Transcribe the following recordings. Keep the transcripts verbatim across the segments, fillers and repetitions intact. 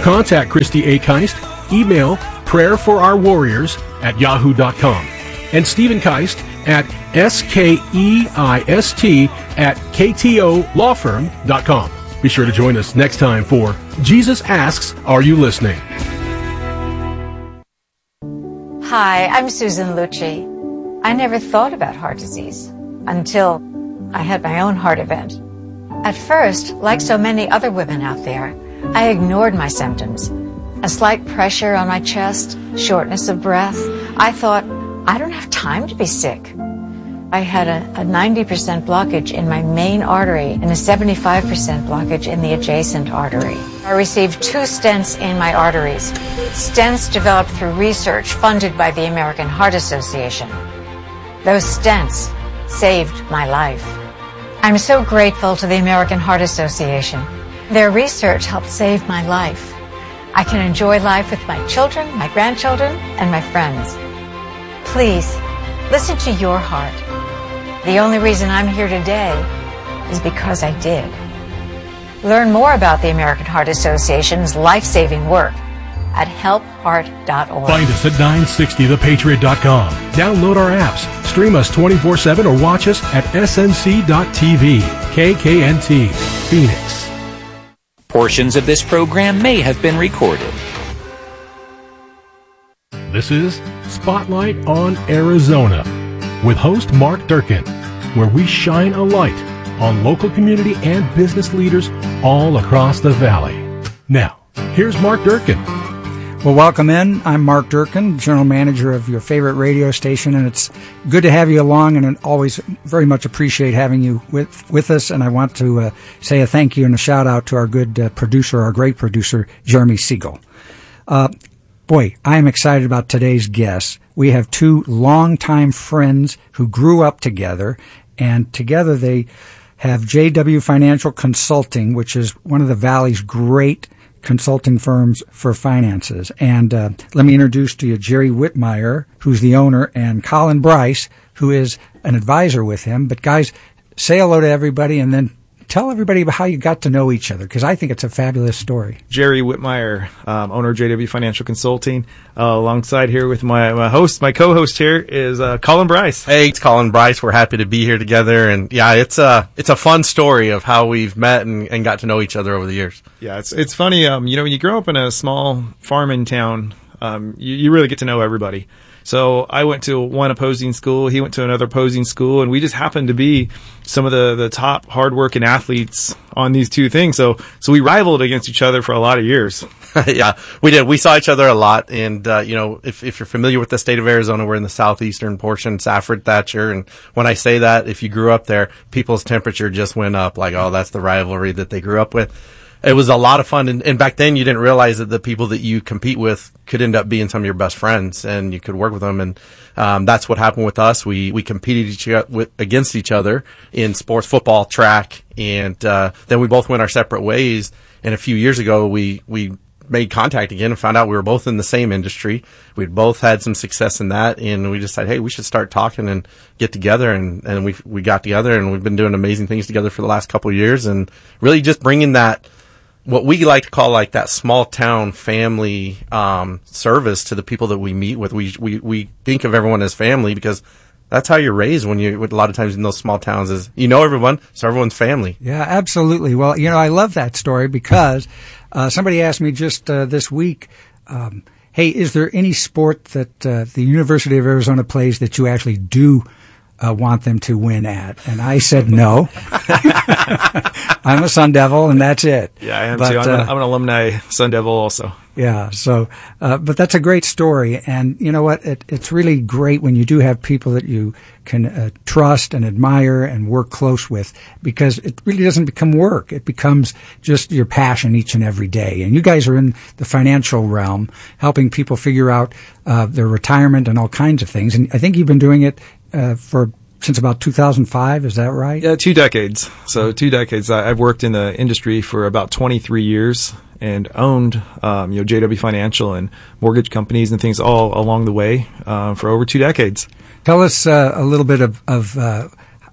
contact Christy A. Keist, email prayerforourwarriors at yahoo dot com. And Stephen Keist at S K E I S T at K T O law firm dot com. Be sure to join us next time for Jesus Asks, Are You Listening? Hi, I'm Susan Lucci. I never thought about heart disease until I had my own heart event. At first, like so many other women out there, I ignored my symptoms. A slight pressure on my chest, shortness of breath. I thought, I don't have time to be sick. I had a, a ninety percent blockage in my main artery and a seventy-five percent blockage in the adjacent artery. I received two stents in my arteries. Stents developed through research funded by the American Heart Association. Those stents saved my life. I'm so grateful to the American Heart Association. Their research helped save my life. I can enjoy life with my children, my grandchildren, and my friends. Please, listen to your heart. The only reason I'm here today is because I did. Learn more about the American Heart Association's life-saving work at help heart dot org. Find us at nine sixty the patriot dot com. Download our apps, stream us twenty-four seven, or watch us at S N C dot T V. K K N T, Phoenix. Portions of this program may have been recorded. This is Spotlight on Arizona with host Mark Durkin, where we shine a light on local community and business leaders all across the valley. Now, here's Mark Durkin. Well, welcome in. I'm Mark Durkin, General Manager of your favorite radio station, and it's good to have you along, and I always very much appreciate having you with, with us, and I want to uh, say a thank you and a shout-out to our good uh, producer, our great producer, Jeremy Siegel. Uh, boy, I am excited about today's guests. We have two longtime friends who grew up together, and together they have J W Financial Consulting, which is one of the Valley's great consulting firms for finances. And uh, let me introduce to you Jerry Whitmire, who's the owner, and Colin Bryce, who is an advisor with him. But guys, say hello to everybody and then tell everybody about how you got to know each other, because I think it's a fabulous story. Jerry Whitmire, um, owner of J W Financial Consulting. Uh, alongside here with my, my host, my co-host here is uh, Colin Bryce. Hey, it's Colin Bryce. We're happy to be here together. And yeah, it's a, it's a fun story of how we've met and, and got to know each other over the years. Yeah, it's it's funny. Um, you know, when you grow up in a small farming town, um, you, you really get to know everybody. So I went to one opposing school, he went to another opposing school, and we just happened to be some of the, the top hardworking athletes on these two things. So so we rivaled against each other for a lot of years. Yeah, we did. We saw each other a lot. And, uh, you know, if, if you're familiar with the state of Arizona, we're in the southeastern portion, Safford, Thatcher. And when I say that, if you grew up there, people's temperature just went up like, oh, that's the rivalry that they grew up with. It was a lot of fun. And, and back then you didn't realize that the people that you compete with could end up being some of your best friends and you could work with them. And, um, that's what happened with us. We, we competed each, with, against each other in sports, football, track. And, uh, then we both went our separate ways. And a few years ago, we, we made contact again and found out we were both in the same industry. We'd both had some success in that. And we decided, hey, we should start talking and get together. And, and we, we got together and we've been doing amazing things together for the last couple of years and really just bringing that, what we like to call like that small town family um service to the people that we meet with. We we we think of everyone as family because that's how you're raised when you, a lot of times in those small towns is, you know everyone, so everyone's family. Yeah, absolutely. Well, you know, I love that story because uh somebody asked me just uh, this week, um, hey, is there any sport that uh, the University of Arizona plays that you actually do Uh, want them to win at? And I said no. I'm a Sun Devil, and that's it. Yeah, I am but, too. I'm, uh, an, I'm an alumni Sun Devil also. Yeah, so, uh, but that's a great story. And you know what? It, it's really great when you do have people that you can uh, trust and admire and work close with, because it really doesn't become work. It becomes just your passion each and every day. And you guys are in the financial realm, helping people figure out uh, their retirement and all kinds of things. And I think you've been doing it uh, for since about two thousand five, is that right? Yeah, two decades. So two decades. I, I've worked in the industry for about twenty-three years and owned, um, you know, J W Financial and mortgage companies and things all along the way uh, for over two decades. Tell us uh, a little bit of, of uh,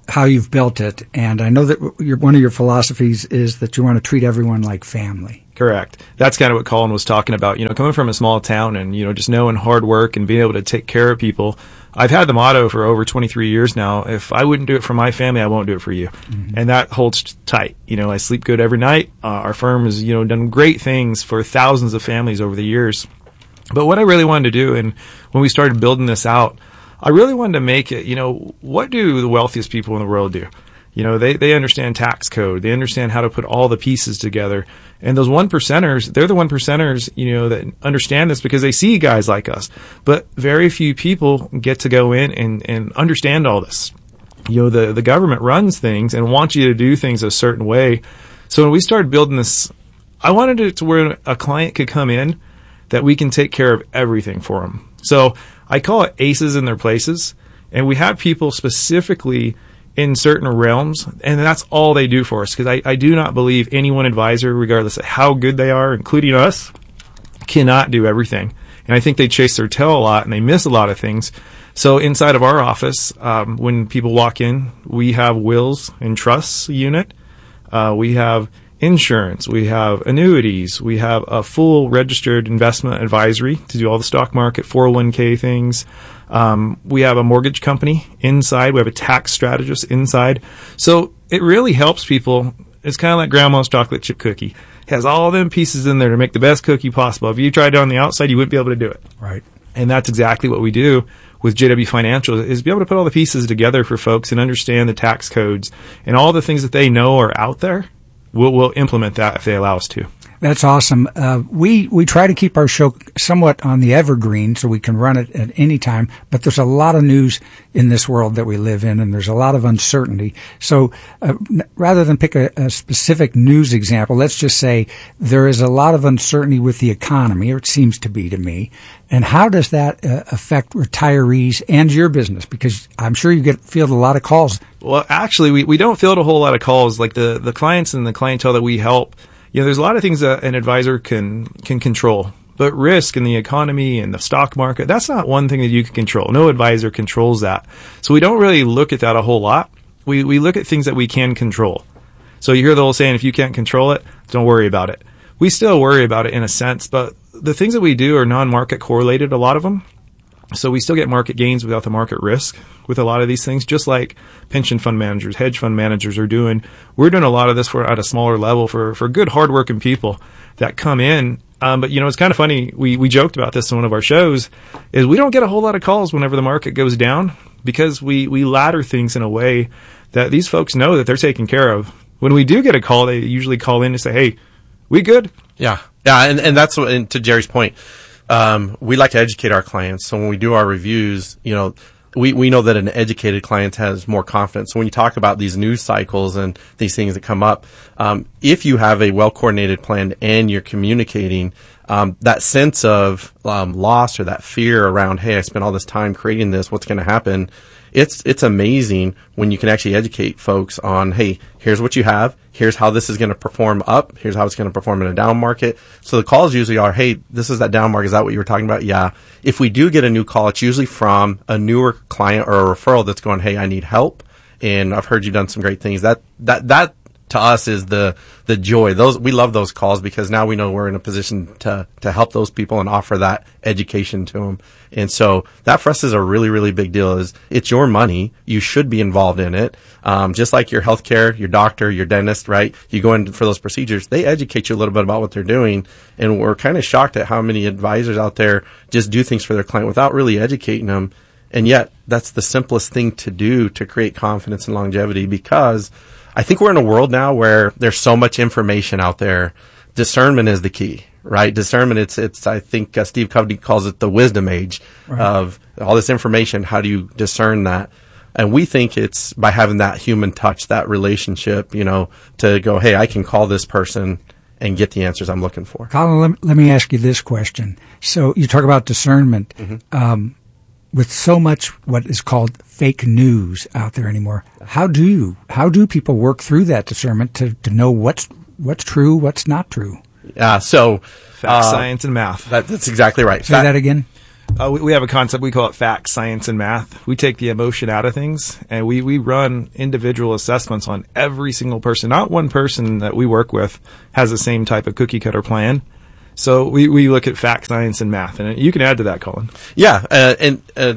how you've built it, and I know that your, one of your philosophies is that you want to treat everyone like family. Correct. That's kind of what Colin was talking about. You know, coming from a small town and, you know, just knowing hard work and being able to take care of people. I've had the motto for over twenty-three years now. If I wouldn't do it for my family, I won't do it for you. Mm-hmm. And that holds tight. You know, I sleep good every night. Uh, our firm has, you know, done great things for thousands of families over the years. But what I really wanted to do, and when we started building this out, I really wanted to make it, you know, what do the wealthiest people in the world do? You know, they, they understand tax code. They understand how to put all the pieces together. And those one percenters, they're the one percenters, you know, that understand this because they see guys like us. But very few people get to go in and, and understand all this. You know, the, the government runs things and wants you to do things a certain way. So when we started building this, I wanted it to where a client could come in that we can take care of everything for them. So I call it aces in their places. And we have people specifically in certain realms, and that's all they do for us. Because I, I do not believe any one advisor, regardless of how good they are, including us, cannot do everything. And I think they chase their tail a lot, and they miss a lot of things. So inside of our office, um, when people walk in, we have wills and trusts unit. Uh, we have insurance. We have annuities. We have a full registered investment advisory to do all the stock market, four oh one k things. Um, we have a mortgage company inside. We have a tax strategist inside. So it really helps people. It's kind of like grandma's chocolate chip cookie. It has all them pieces in there to make the best cookie possible. If you tried it on the outside, you wouldn't be able to do it. Right. And that's exactly what we do with J W Financial, is be able to put all the pieces together for folks and understand the tax codes and all the things that they know are out there. We'll, we'll implement that if they allow us to. That's awesome. Uh, we, we try to keep our show somewhat on the evergreen so we can run it at any time, but there's a lot of news in this world that we live in, and there's a lot of uncertainty. So uh, rather than pick a, a specific news example, let's just say there is a lot of uncertainty with the economy, or it seems to be to me. And how does that uh, affect retirees and your business? Because I'm sure you get field a lot of calls. Well, actually, we, we don't field a whole lot of calls. Like the, the clients and the clientele that we help, you know, there's a lot of things that an advisor can can control. But risk in the economy and the stock market, that's not one thing that you can control. No advisor controls that. So we don't really look at that a whole lot. We we look at things that we can control. So you hear the old saying, if you can't control it, don't worry about it. We still worry about it in a sense, but the things that we do are non-market correlated, a lot of them. So we still get market gains without the market risk with a lot of these things, just like pension fund managers, hedge fund managers are doing. We're doing a lot of this for at a smaller level for, for good, hardworking people that come in. Um, but, you know, it's kind of funny. We, we joked about this in one of our shows, is we don't get a whole lot of calls whenever the market goes down because we, we ladder things in a way that these folks know that they're taken care of. When we do get a call, they usually call in to say, hey, we good? Yeah. Yeah. And, and that's what, and to Jerry's point, um, we like to educate our clients. So when we do our reviews, you know, we, we know that an educated client has more confidence. So when you talk about these news cycles and these things that come up, um, if you have a well-coordinated plan and you're communicating, um, that sense of, um, loss or that fear around, hey, I spent all this time creating this, what's going to happen? It's, it's amazing when you can actually educate folks on, hey, here's what you have. Here's how this is going to perform up. Here's how it's going to perform in a down market. So the calls usually are, hey, this is that down market. Is that what you were talking about? Yeah. If we do get a new call, it's usually from a newer client or a referral that's going, hey, I need help. And I've heard you've done some great things. That, that, that to us is the, the joy. Those, we love those calls because now we know we're in a position to, to help those people and offer that education to them. And so that for us is a really, really big deal. Is it's your money. You should be involved in it. Um, just like your healthcare, your doctor, your dentist, right? You go in for those procedures. They educate you a little bit about what they're doing. And we're kind of shocked at how many advisors out there just do things for their client without really educating them. And yet that's the simplest thing to do to create confidence and longevity, because I think we're in a world now where there's so much information out there. Discernment is the key, right? Discernment, it's, it's, I think uh, Steve Covey calls it the wisdom age right. of all this information. How do you discern that? And we think it's by having that human touch, that relationship, you know, to go, hey, I can call this person and get the answers I'm looking for. Colin, let, let me ask you this question. So you talk about discernment. Mm-hmm. Um, with so much what is called fake news out there anymore, how do you, how do people work through that discernment to, to know what's, what's true, what's not true? Yeah. So, Facts, uh, science, and math. That, that's exactly right. Say that, that again. Uh, we, we have a concept, we call it facts, science, and math. We take the emotion out of things, and we, we run individual assessments on every single person. Not one person that we work with has the same type of cookie cutter plan. So we, we look at fact, science, and math. And you can add to that, Colin. Yeah, uh, and uh,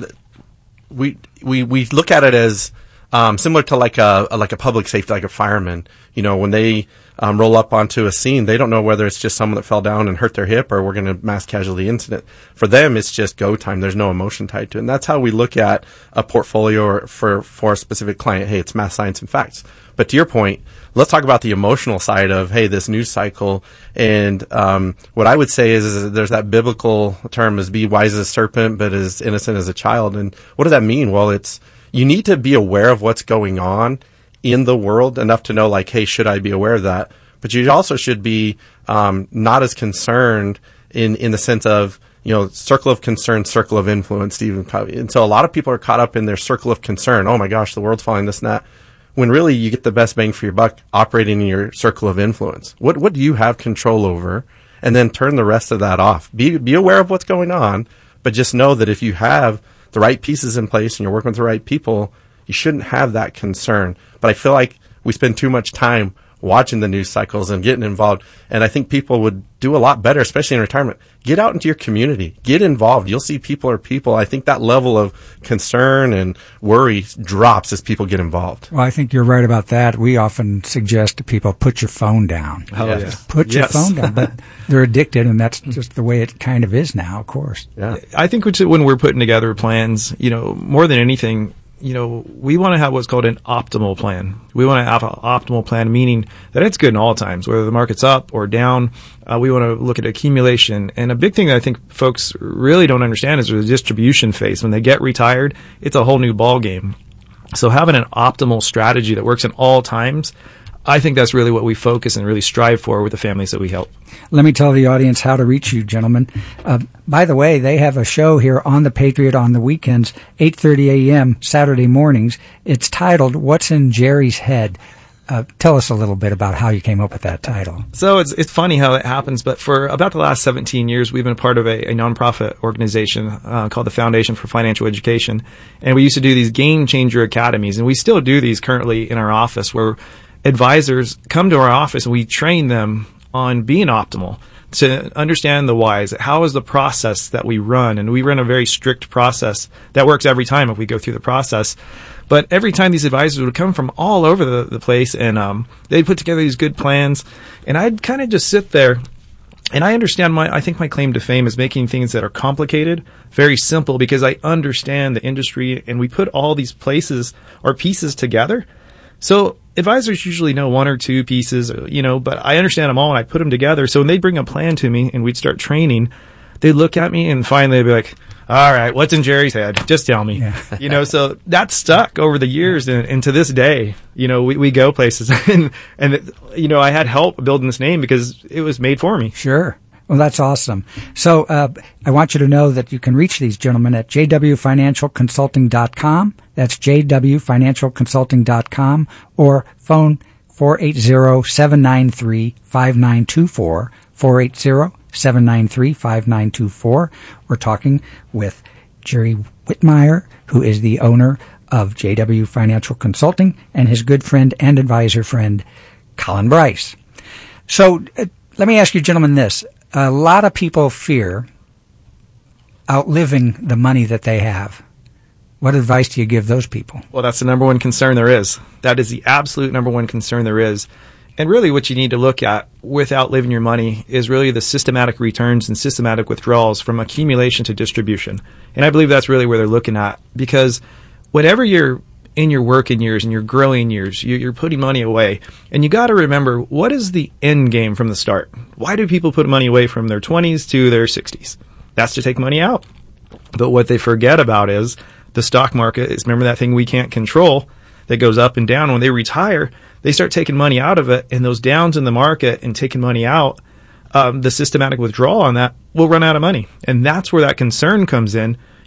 we we we look at it as um, similar to like a, a like a public safety, like a fireman. You know, when they um, roll up onto a scene, they don't know whether it's just someone that fell down and hurt their hip or we're going to mass casualty incident. For them, it's just go time. There's no emotion tied to it. And that's how we look at a portfolio or for, for a specific client. Hey, it's math, science, and facts. But to your point, let's talk about the emotional side of, hey, this news cycle. And um, what I would say is, is there's that biblical term is be wise as a serpent, but as innocent as a child. And what does that mean? Well, it's you need to be aware of what's going on in the world enough to know, like, hey, should I be aware of that? But you also should be um, not as concerned in, in the sense of, you know, circle of concern, circle of influence, Stephen Covey. And so a lot of people are caught up in their circle of concern. Oh, my gosh, the world's falling, this and that. When really you get the best bang for your buck operating in your circle of influence. What what do you have control over? And then turn the rest of that off. Be be aware of what's going on, but just know that if you have the right pieces in place and you're working with the right people, you shouldn't have that concern. But I feel like we spend too much time watching the news cycles and getting involved. And I think people would do a lot better, especially in retirement. Get out into your community. Get involved. You'll see people are people. I think that level of concern and worry drops as people get involved. Well, I think you're right about that. We often suggest to people, put your phone down. Oh, yeah. Put your Yes. phone down. But they're addicted, and that's just the way it kind of is now, of course. Yeah. I think when we're putting together plans, you know, more than anything, you know, we want to have what's called an optimal plan. We want to have an optimal plan, meaning that it's good in all times, whether the market's up or down. Uh, we want to look at accumulation. And a big thing that I think folks really don't understand is the distribution phase. When they get retired, it's a whole new ball game. So having an optimal strategy that works in all times, I think that's really what we focus and really strive for with the families that we help. Let me tell the audience how to reach you, gentlemen. Uh, by the way, they have a show here on The Patriot on the weekends, eight thirty a.m. Saturday mornings. It's titled, What's in Jerry's Head? Uh, tell us a little bit about how you came up with that title. So it's it's funny how it happens, but for about the last seventeen years, we've been a part of a, a nonprofit organization uh, called the Foundation for Financial Education. And we used to do these Game Changer Academies, and we still do these currently in our office, where advisors come to our office and we train them on being optimal, to understand the whys. How is the process that we run? And we run a very strict process that works every time if we go through the process. But every time these advisors would come from all over the, the place, and um, they'd put together these good plans, and I'd kind of just sit there. And I understand my, I think my claim to fame is making things that are complicated very simple, because I understand the industry, and we put all these places or pieces together. So advisors usually know one or two pieces, you know, but I understand them all and I put them together. So when they bring a plan to me and we'd start training, they'd look at me and finally they'd be like, all right, what's in Jerry's head? Just tell me. Yeah. You know, so that's stuck over the years, and, and to this day, you know, we, we go places and, and, it, you know, I had help building this name because it was made for me. Sure. Well, that's awesome. So uh, I want you to know that you can reach these gentlemen at j w financial consulting dot com. That's j w financial consulting dot com, or phone four eight zero, seven nine three, five nine two four, four eight zero, seven nine three, five nine two four. We're talking with Jerry Whitmire, who is the owner of J W Financial Consulting, and his good friend and advisor friend, Colin Bryce. So uh, let me ask you gentlemen this. A lot of people fear outliving the money that they have. What advice do you give those people? Well, that's the number one concern there is. That is the absolute number one concern there is. And really what you need to look at with outliving your money is really the systematic returns and systematic withdrawals from accumulation to distribution. And I believe that's really where they're looking at, because whenever you're in your working years and your growing years, you're putting money away. And you got to remember, what is the end game from the start? Why do people put money away from their twenties to their sixties? That's to take money out. But what they forget about is the stock market is, remember that thing we can't control that goes up and down. When they retire, they start taking money out of it, and those downs in the market and taking money out, um, the systematic withdrawal on that will run out of money. And that's where that concern comes in.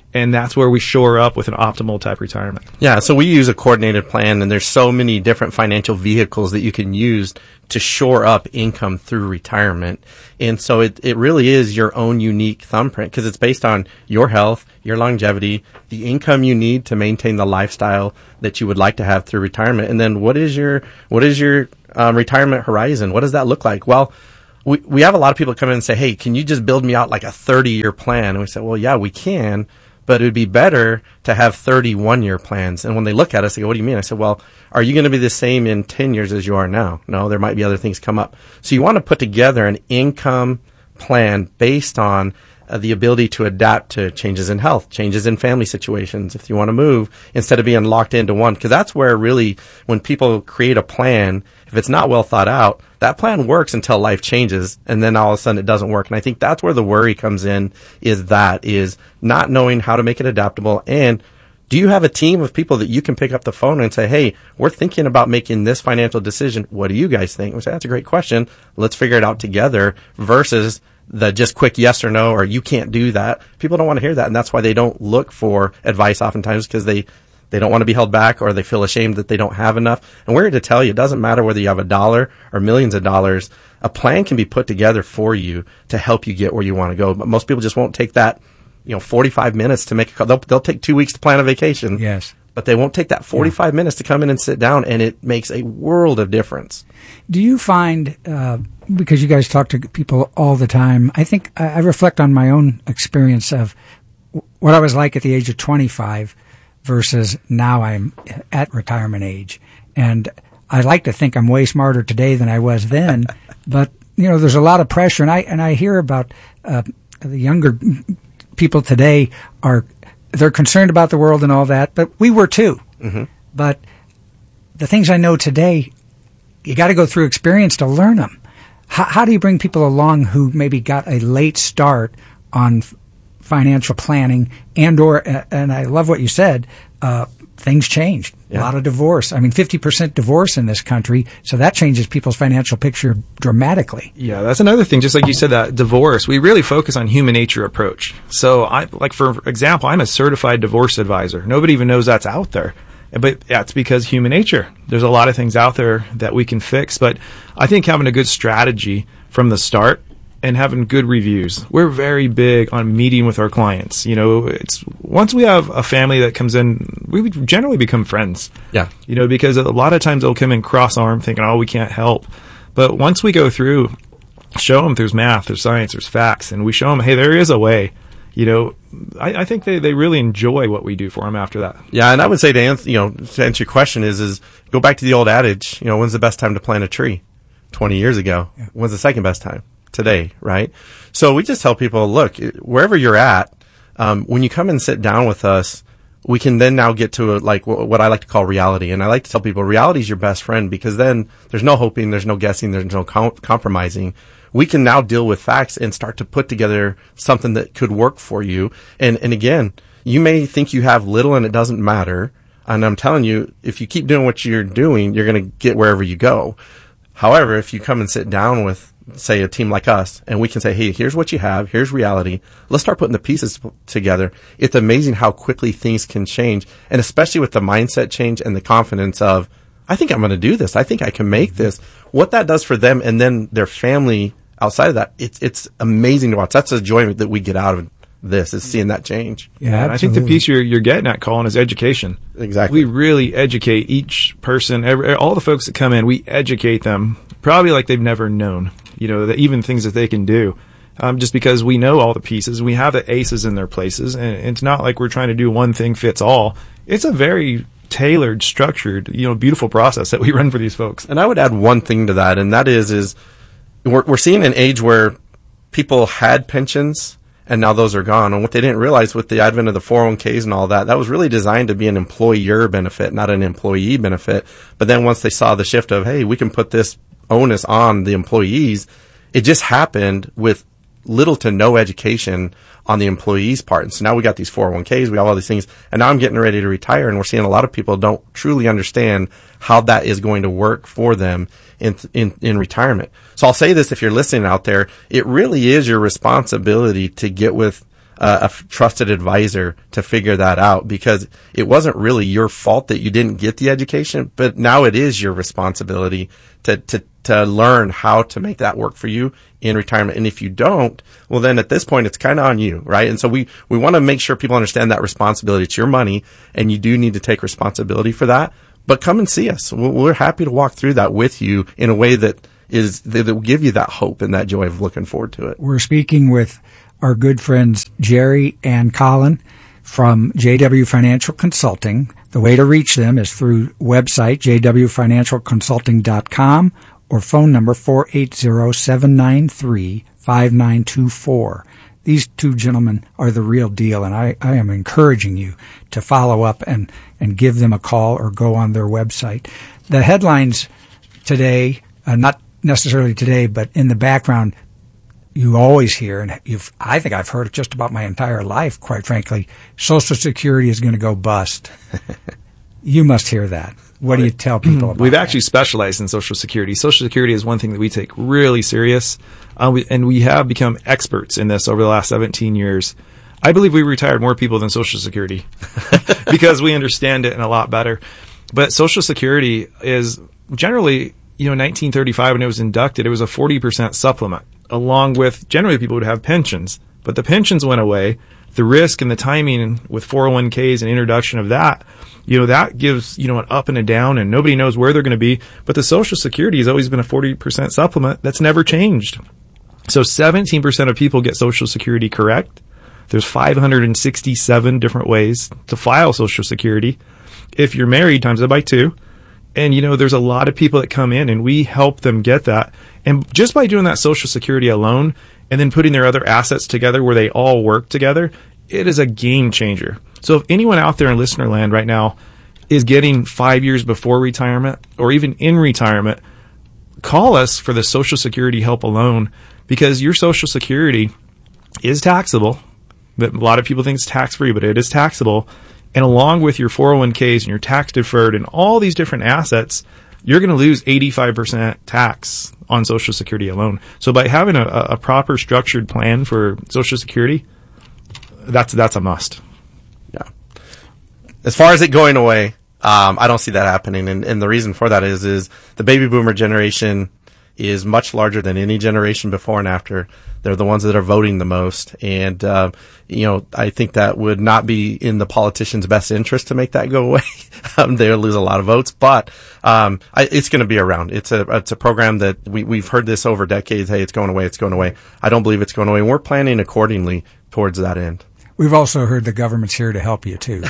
And that's where we shore up with an optimal type retirement. Yeah, so we use a coordinated plan, and there's so many different financial vehicles that you can use to shore up income through retirement. And so it, it really is your own unique thumbprint because it's based on your health, your longevity, the income you need to maintain the lifestyle that you would like to have through retirement. And then what is your, what is your um, retirement horizon? What does that look like? Well, we, we have a lot of people come in and say, hey, can you just build me out like a thirty-year plan? And we say, well, yeah, we can. But it would be better to have thirty-one-year plans. And when they look at us, they go, what do you mean? I said, well, are you going to be the same in ten years as you are now? No, there might be other things come up. So you want to put together an income plan based on uh, the ability to adapt to changes in health, changes in family situations, if you want to move, instead of being locked into one. Because that's where really, when people create a plan, if it's not well thought out, that plan works until life changes, and then all of a sudden it doesn't work. And I think that's where the worry comes in, is that, is not knowing how to make it adaptable. And do you have a team of people that you can pick up the phone and say, hey, we're thinking about making this financial decision. What do you guys think? We say, that's a great question. Let's figure it out together, versus the just quick yes or no, or you can't do that. People don't want to hear that, and that's why they don't look for advice oftentimes, because they They don't want to be held back, or they feel ashamed that they don't have enough. And we're here to tell you, it doesn't matter whether you have a dollar or millions of dollars. A plan can be put together for you to help you get where you want to go. But most people just won't take that, you know, forty-five minutes to make a call. They'll, they'll take two weeks to plan a vacation. Yes. But they won't take that forty-five yeah. minutes to come in and sit down, and it makes a world of difference. Do you find, uh, because you guys talk to people all the time, I think I, I reflect on my own experience of what I was like at the age of twenty-five versus now I'm at retirement age. And I like to think I'm way smarter today than I was then. But, you know, there's a lot of pressure. And I, and I hear about uh, the younger people today are, they're concerned about the world and all that. But we were too. Mm-hmm. But the things I know today, you got to go through experience to learn them. How, how do you bring people along who maybe got a late start on financial planning, and or, and I love what you said, uh, things changed. Yeah. A lot of divorce. I mean, fifty percent divorce in this country, so that changes people's financial picture dramatically. Yeah, that's another thing. Just like you said, that divorce, we really focus on human nature approach. So, I like for example, I'm a certified divorce advisor. Nobody even knows that's out there. But that's because human nature. There's a lot of things out there that we can fix. But I think having a good strategy from the start and having good reviews. We're very big on meeting with our clients. You know, it's once we have a family that comes in, we generally become friends. Yeah. You know, because a lot of times they'll come in cross-armed thinking, oh, we can't help. But once we go through, show them there's math, there's science, there's facts, and we show them, hey, there is a way. You know, I, I think they, they really enjoy what we do for them after that. Yeah, and I would say to answer, you know, to answer your question is, is go back to the old adage, you know, when's the best time to plant a tree? twenty years ago. Yeah. When's the second best time? Today, right? So we just tell people, look, wherever you're at, um, when you come and sit down with us, we can then now get to a, like w- what I like to call reality. And I like to tell people reality is your best friend, because then there's no hoping, there's no guessing, there's no com- compromising. We can now deal with facts and start to put together something that could work for you. And, and again, you may think you have little and it doesn't matter. And I'm telling you, if you keep doing what you're doing, you're going to get wherever you go. However, if you come and sit down with, say, a team like us, and we can say, hey, here's what you have, here's reality, let's start putting the pieces together. It's amazing how quickly things can change, and especially with the mindset change and the confidence of, I think I'm going to do this, I think I can make this. What that does for them and then their family outside of that, it's it's amazing to watch. That's the joy that we get out of this, is seeing that change. Yeah, and I think the piece you're you're getting at, Colin, is education. Exactly. We really educate each person, every, all the folks that come in, we educate them probably like they've never known. You know, that even things that they can do, um, just because we know all the pieces, we have the aces in their places, and it's not like we're trying to do one thing fits all. It's a very tailored, structured, you know, beautiful process that we run for these folks. And I would add one thing to that, and that is, is we're, we're seeing an age where people had pensions, and now those are gone. And what they didn't realize with the advent of the four oh one k's and all that, that was really designed to be an employer benefit, not an employee benefit. But then once they saw the shift of, hey, we can put this onus on the employees, it just happened with little to no education on the employees' part. And so now we got these four oh one k's, we have all these things, and now I'm getting ready to retire, and we're seeing a lot of people don't truly understand how that is going to work for them in in, in retirement. So I'll say this, if you're listening out there, it really is your responsibility to get with uh, a f- trusted advisor to figure that out, because it wasn't really your fault that you didn't get the education, but now it is your responsibility to, to, to learn how to make that work for you in retirement. And if you don't, well, then at this point, it's kind of on you, right? And so we, we want to make sure people understand that responsibility. It's your money, and you do need to take responsibility for that. But come and see us. We're happy to walk through that with you in a way that is, that will give you that hope and that joy of looking forward to it. We're speaking with our good friends Jerry and Colin from J W Financial Consulting. The way to reach them is through website j w financial consulting dot com or phone number four eight zero, seven nine three, five nine two four. These two gentlemen are the real deal, and I, I am encouraging you to follow up and, and give them a call or go on their website. The headlines today, uh, not necessarily today, but in the background, you always hear, and you've, I think I've heard it just about my entire life, quite frankly, Social Security is going to go bust. You must hear that. What do you tell people about We've that? actually specialized in Social Security. Social Security is one thing that we take really serious, uh, we, and we have become experts in this over the last seventeen years. I believe we retired more people than Social Security because we understand it and a lot better. But Social Security is generally, you know, in nineteen thirty-five when it was inducted, it was a forty percent supplement, along with generally people would have pensions. But the pensions went away. The risk and the timing with four oh one k's and introduction of that, you know, that gives, you know, an up and a down, and nobody knows where they're going to be. But the Social Security has always been a forty percent supplement. That's never changed. So seventeen percent of people get Social Security correct. There's five hundred sixty-seven different ways to file Social Security. If you're married, times it by two. And, you know, there's a lot of people that come in and we help them get that. And just by doing that Social Security alone and then putting their other assets together where they all work together, it is a game changer. So if anyone out there in listener land right now is getting five years before retirement or even in retirement, call us for the Social Security help alone, because your Social Security is taxable. But a lot of people think it's tax-free, but it is taxable. And along with your four oh one k's and your tax deferred and all these different assets, you're going to lose eighty-five percent tax on Social Security alone. So by having a, a proper structured plan for Social Security, that's that's a must. Yeah. As far as it going away, um, I don't see that happening. And, and the reason for that is, is the baby boomer generation is much larger than any generation before and after. They're the ones that are voting the most. And, uh, you know, I think that would not be in the politicians' best interest to make that go away. um, they'll lose a lot of votes, but, um, I, it's going to be around. It's a, it's a program that we, we've heard this over decades. Hey, it's going away. It's going away. I don't believe it's going away. And we're planning accordingly towards that end. We've also heard the government's here to help you, too.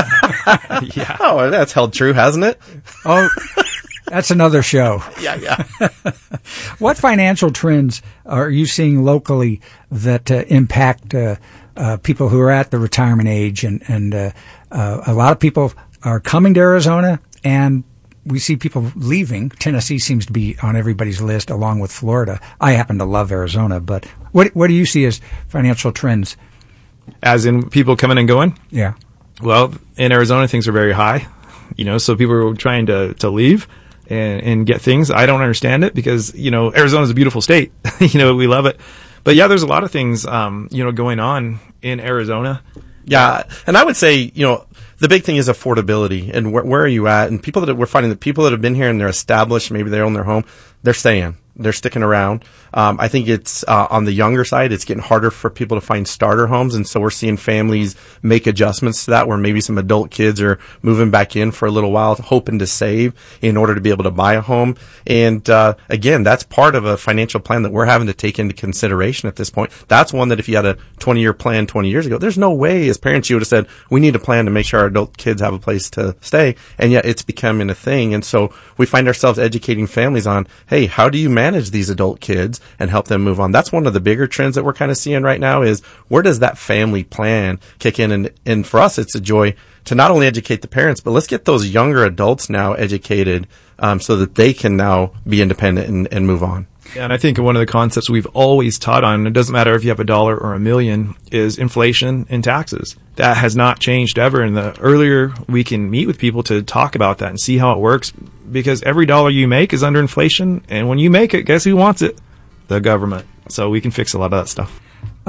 Yeah. Oh, that's held true, hasn't it? Oh, that's another show. Yeah, yeah. What financial trends are you seeing locally that uh, impact uh, uh, people who are at the retirement age? And, and uh, uh, a lot of people are coming to Arizona, and we see people leaving. Tennessee seems to be on everybody's list, along with Florida. I happen to love Arizona, but what what do you see as financial trends? As in people coming and going? Yeah. Well, in Arizona, things are very high, you know, so people are trying to, to leave and, and get things. I don't understand it because, you know, Arizona's a beautiful state. You know, we love it. But yeah, there's a lot of things, um, you know, going on in Arizona. Yeah. And I would say, you know, the big thing is affordability and where, where are you at? And people that we're finding that people that have been here and they're established, maybe they own their home, they're staying. They're sticking around. Um, I think it's uh, on the younger side, it's getting harder for people to find starter homes. And so we're seeing families make adjustments to that, where maybe some adult kids are moving back in for a little while, hoping to save in order to be able to buy a home. And uh, again, that's part of a financial plan that we're having to take into consideration at this point. That's one that if you had a twenty-year plan twenty years ago, there's no way as parents you would have said, we need a plan to make sure our adult kids have a place to stay. And yet it's becoming a thing. And so we find ourselves educating families on, hey, how do you manage these adult kids and help them move on? That's one of the bigger trends that we're kind of seeing right now is where does that family plan kick in? And, and for us, it's a joy to not only educate the parents, but let's get those younger adults now educated um, so that they can now be independent and, and move on. Yeah, and I think one of the concepts we've always taught on, it doesn't matter if you have a dollar or a million, is inflation and taxes. That has not changed ever. And the earlier we can meet with people to talk about that and see how it works, because every dollar you make is under inflation. And when you make it, guess who wants it? The government. So we can fix a lot of that stuff.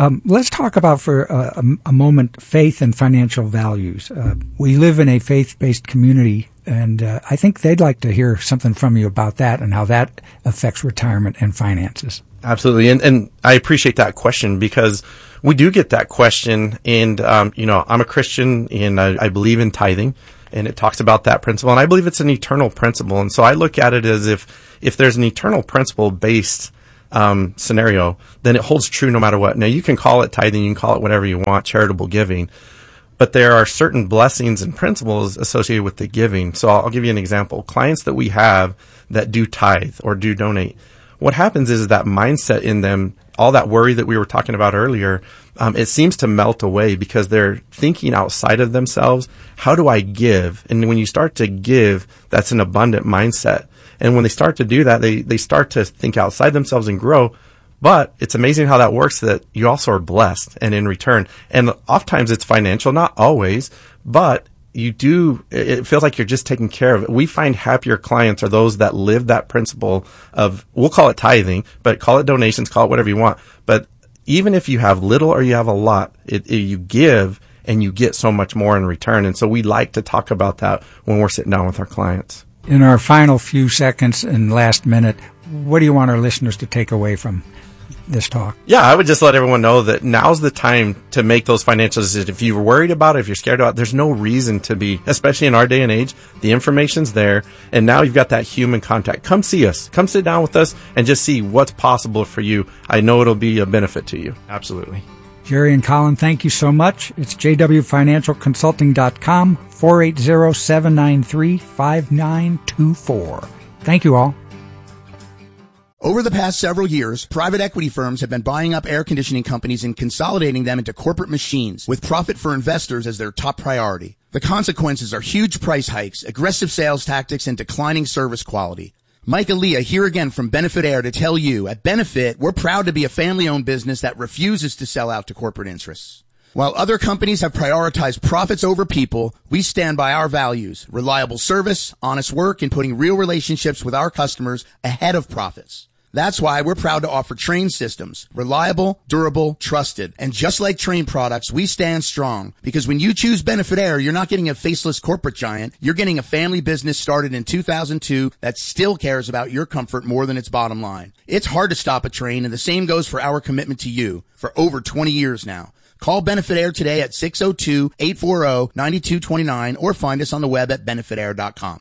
Um, let's talk about for a, a moment faith and financial values. Uh, we live in a faith-based community, and uh, I think they'd like to hear something from you about that and how that affects retirement and finances. Absolutely. And, and I appreciate that question because we do get that question. And, um, you know, I'm a Christian and I, I believe in tithing, and it talks about that principle. And I believe it's an eternal principle. And so I look at it as if, if there's an eternal principle based um, scenario, then it holds true no matter what. Now, you can call it tithing, you can call it whatever you want, charitable giving, but there are certain blessings and principles associated with the giving. So I'll, I'll give you an example. Clients that we have that do tithe or do donate, what happens is that mindset in them, all that worry that we were talking about earlier, um, it seems to melt away because they're thinking outside of themselves. How do I give? And when you start to give, that's an abundant mindset. And when they start to do that, they, they start to think outside themselves and grow. But it's amazing how that works, that you also are blessed and in return. And oftentimes it's financial, not always, but you do, it feels like you're just taking care of it. We find happier clients are those that live that principle of, we'll call it tithing, but call it donations, call it whatever you want. But even if you have little or you have a lot, it, it, you give and you get so much more in return. And so we like to talk about that when we're sitting down with our clients. In our final few seconds and last minute, what do you want our listeners to take away from this talk? Yeah, I would just let everyone know that now's the time to make those financial decisions. If you're worried about it, if you're scared about it, there's no reason to be, especially in our day and age. The information's there, and now you've got that human contact. Come see us. Come sit down with us and just see what's possible for you. I know it'll be a benefit to you. Absolutely. Jerry and Colin, thank you so much. It's j w financial consulting dot com, four eight zero, seven nine three, five nine two four. Thank you all. Over the past several years, private equity firms have been buying up air conditioning companies and consolidating them into corporate machines with profit for investors as their top priority. The consequences are huge price hikes, aggressive sales tactics, and declining service quality. Mike Aaliyah here again from Benefit Air to tell you, at Benefit, we're proud to be a family-owned business that refuses to sell out to corporate interests. While other companies have prioritized profits over people, we stand by our values, reliable service, honest work, and putting real relationships with our customers ahead of profits. That's why we're proud to offer Trane systems. Reliable, durable, trusted. And just like Trane products, we stand strong. Because when you choose Benefit Air, you're not getting a faceless corporate giant. You're getting a family business started in two thousand two that still cares about your comfort more than its bottom line. It's hard to stop a train, and the same goes for our commitment to you for over twenty years now. Call Benefit Air today at six oh two, eight four oh, nine two two nine or find us on the web at benefit air dot com.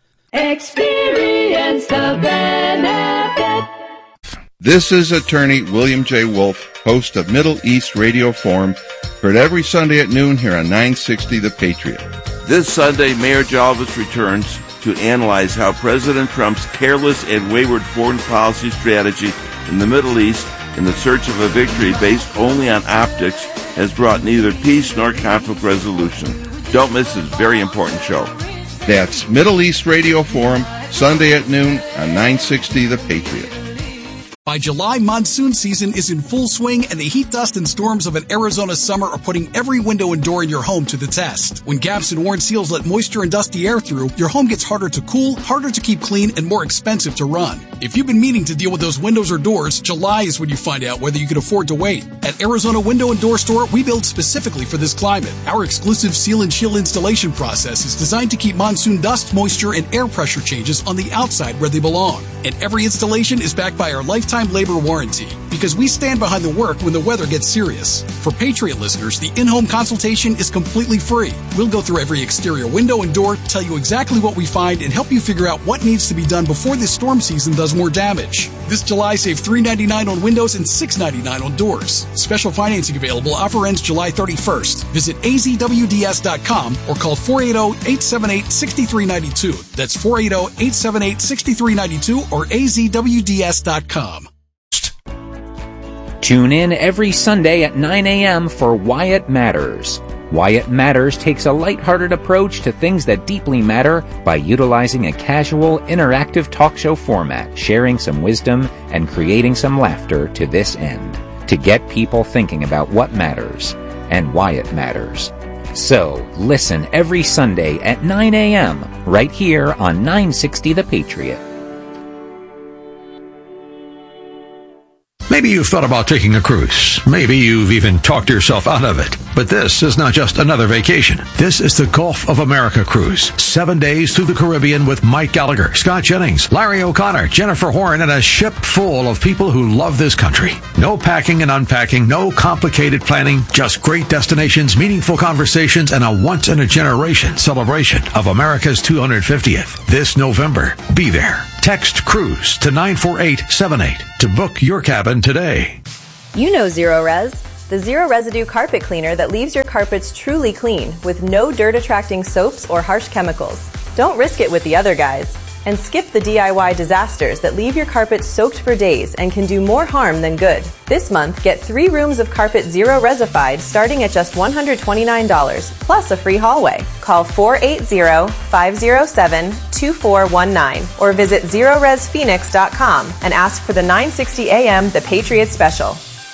Experience the benefit. This is attorney William J. Wolf, host of Middle East Radio Forum, heard every Sunday at noon here on nine sixty The Patriot. This Sunday, Mayor Jalvis returns to analyze how President Trump's careless and wayward foreign policy strategy in the Middle East in the search of a victory based only on optics has brought neither peace nor conflict resolution. Don't miss this very important show. That's Middle East Radio Forum, Sunday at noon on nine sixty The Patriot. By July, monsoon season is in full swing, and the heat, dust, and storms of an Arizona summer are putting every window and door in your home to the test. When gaps and worn seals let moisture and dusty air through, your home gets harder to cool, harder to keep clean, and more expensive to run. If you've been meaning to deal with those windows or doors, July is when you find out whether you can afford to wait. At Arizona Window and Door Store, we build specifically for this climate. Our exclusive seal and chill installation process is designed to keep monsoon dust, moisture, and air pressure changes on the outside where they belong. And every installation is backed by our lifetime labor warranty, because we stand behind the work when the weather gets serious. For Patriot listeners, the in-home consultation is completely free. We'll go through every exterior window and door, tell you exactly what we find, and help you figure out what needs to be done before this storm season does more damage. This July, save three dollars and ninety-nine cents on windows and six dollars and ninety-nine cents on doors. Special financing available. Offer ends July thirty-first. Visit A Z W D S dot com or call four eight zero, eight seven eight, six three nine two. That's four eight zero, eight seven eight, six three nine two or A Z W D S dot com. Tune in every Sunday at nine a.m. for Why It Matters. Why It Matters takes a lighthearted approach to things that deeply matter by utilizing a casual, interactive talk show format, sharing some wisdom and creating some laughter to this end, to get people thinking about what matters and why it matters. So, listen every Sunday at nine a.m. right here on nine sixty The Patriot. Maybe you've thought about taking a cruise. Maybe you've even talked yourself out of it. But this is not just another vacation. This is the Gulf of America cruise. Seven days through the Caribbean with Mike Gallagher, Scott Jennings, Larry O'Connor, Jennifer Horn, and a ship full of people who love this country. No packing and unpacking, no complicated planning, just great destinations, meaningful conversations, and a once-in-a-generation celebration of America's two hundred fiftieth. This November, be there. Text CRUISE to nine four eight seven eight to book your cabin today. You know Zero Res, the zero residue carpet cleaner that leaves your carpets truly clean with no dirt-attracting soaps or harsh chemicals. Don't risk it with the other guys. And skip the D I Y disasters that leave your carpet soaked for days and can do more harm than good. This month, get three rooms of carpet Zero Resified starting at just one hundred twenty-nine dollars, plus a free hallway. Call four eight zero, five zero seven, two four one nine or visit zero res phoenix dot com and ask for the nine sixty A M The Patriot Special.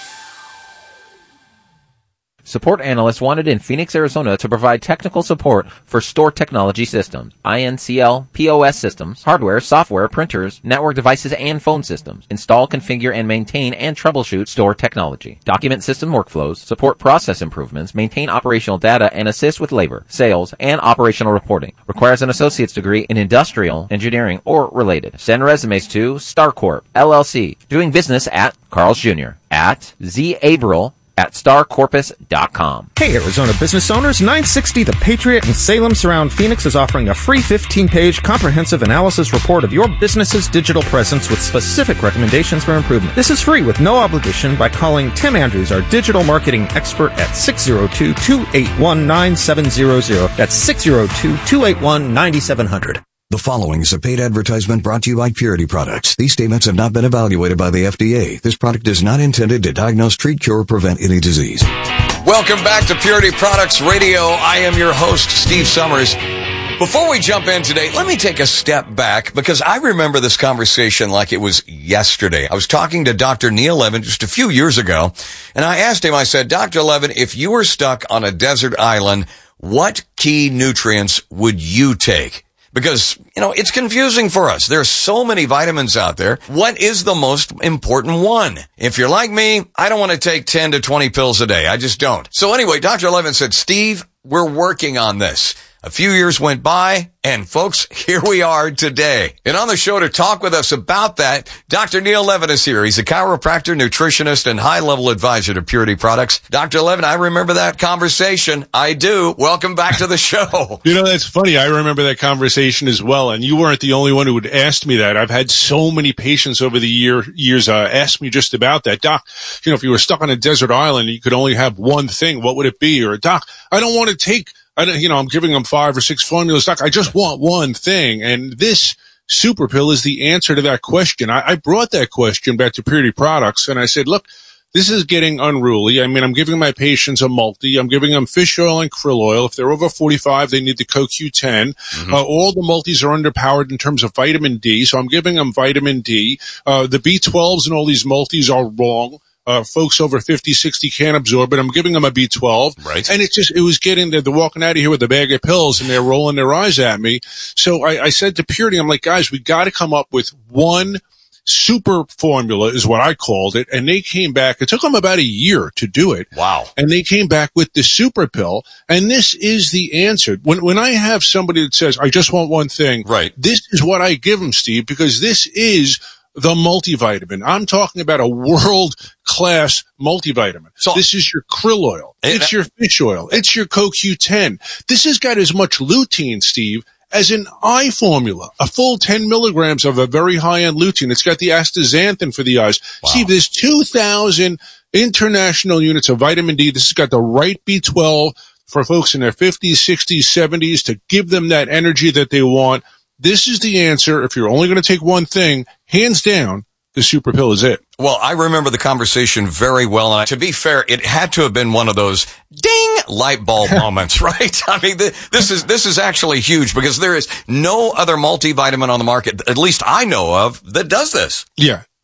Support analysts wanted in Phoenix, Arizona to provide technical support for store technology systems, I N C L, P O S systems, hardware, software, printers, network devices, and phone systems. Install, configure, and maintain and troubleshoot store technology. Document system workflows, support process improvements, maintain operational data, and assist with labor, sales, and operational reporting. Requires an associate's degree in industrial engineering or related. Send resumes to StarCorp, L L C, doing business at Carl's Junior, at Z. Abril, at star corpus dot com. Hey Arizona business owners, nine sixty The Patriot in Salem Surround Phoenix is offering a free fifteen-page comprehensive analysis report of your business's digital presence with specific recommendations for improvement. This is free with no obligation by calling Tim Andrews, our digital marketing expert, at six oh two, two eight one, nine seven zero zero. That's six oh two, two eight one, nine seven zero zero. The following is a paid advertisement brought to you by Purity Products. These statements have not been evaluated by the F D A. This product is not intended to diagnose, treat, cure, or prevent any disease. Welcome back to Purity Products Radio. I am your host, Steve Summers. Before we jump in today, let me take a step back because I remember this conversation like it was yesterday. I was talking to Doctor Neil Levin just a few years ago, and I asked him, I said, Doctor Levin, if you were stuck on a desert island, what key nutrients would you take? Because, you know, it's confusing for us. There are so many vitamins out there. What is the most important one? If you're like me, I don't want to take ten to twenty pills a day. I just don't. So anyway, Doctor Levin said, Steve, we're working on this. A few years went by, and folks, here we are today. And on the show to talk with us about that, Doctor Neil Levin is here. He's a chiropractor, nutritionist, and high-level advisor to Purity Products. Doctor Levin, I remember that conversation. I do. Welcome back to the show. You know, that's funny. I remember that conversation as well, and you weren't the only one who had asked me that. I've had so many patients over the year, years uh, ask me just about that. Doc, you know, if you were stuck on a desert island and you could only have one thing, what would it be? Or, Doc, I don't want to take... I don't, you know, I'm giving them five or six formulas. Doc, I just want one thing. And this super pill is the answer to that question. I, I brought that question back to Purity Products and I said, look, this is getting unruly. I mean, I'm giving my patients a multi. I'm giving them fish oil and krill oil. If they're over forty-five, they need the C O Q ten. Mm-hmm. Uh, all the multis are underpowered in terms of vitamin D. So I'm giving them vitamin D. Uh, the B twelves and all these multis are wrong. Uh, folks over fifty, sixty can't absorb it. I'm giving them a B twelve. Right. And it just, it was getting, they're, they're walking out of here with a bag of pills and they're rolling their eyes at me. So I, I said to Purity, I'm like, guys, we got to come up with one super formula is what I called it. And they came back. It took them about a year to do it. Wow. And they came back with the super pill. And this is the answer. When, when I have somebody that says, I just want one thing. Right. This is what I give them, Steve, because this is the multivitamin. I'm talking about a world-class multivitamin. So this is your krill oil. It's your fish oil. It's your C O Q ten. This has got as much lutein, Steve, as an eye formula. A full ten milligrams of a very high-end lutein. It's got the astaxanthin for the eyes. Wow. Steve, there's two thousand international units of vitamin D. This has got the right B twelve for folks in their fifties, sixties, seventies to give them that energy that they want. This is the answer. If you're only going to take one thing, hands down, the super pill is it. Well, I remember the conversation very well. And to be fair, it had to have been one of those ding light bulb moments, right? I mean, this is, this is actually huge because there is no other multivitamin on the market, at least I know of, that does this. Yeah.